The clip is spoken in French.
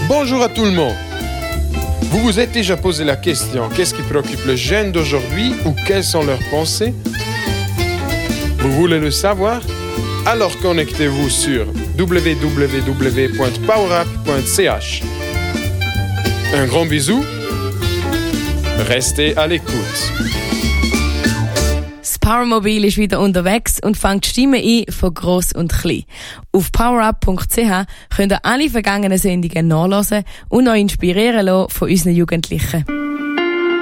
Bonjour à tout le monde. Vous vous êtes déjà posé la question, qu'est-ce qui préoccupe les jeunes d'aujourd'hui ou quelles sont leurs pensées? Vous voulez le savoir? Alors connectez-vous sur www.powerup.ch. Un grand bisou. Restez à l'écoute. Das Powermobil ist wieder unterwegs und fängt Stimmen ein von gross und klein. Auf powerup.ch könnt ihr alle vergangenen Sendungen nachhören und euch inspirieren lassen von unseren Jugendlichen.